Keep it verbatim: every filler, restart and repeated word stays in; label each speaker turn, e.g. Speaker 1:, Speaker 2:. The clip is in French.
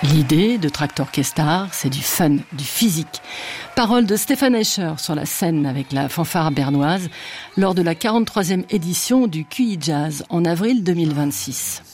Speaker 1: L'idée de Traktorkestar, c'est du fun, du physique. Parole de Stéphane Escher sur la scène avec la fanfare bernoise lors de la quarante-troisième édition du Q I Jazz en avril deux mille vingt-six.